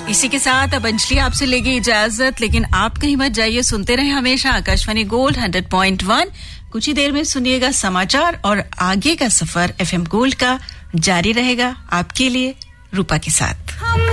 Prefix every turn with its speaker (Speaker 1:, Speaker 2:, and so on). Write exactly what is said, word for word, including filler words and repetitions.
Speaker 1: इसी के साथ अब अंजलि आपसे लेगी इजाजत, लेकिन आप कहीं मत जाइए, सुनते रहे हमेशा Akashvani gold hundred point one. कुछ ही देर में सुनिएगा समाचार और आगे का सफर एफएम गोल्ड का जारी रहेगा आपके लिए रूपा के साथ।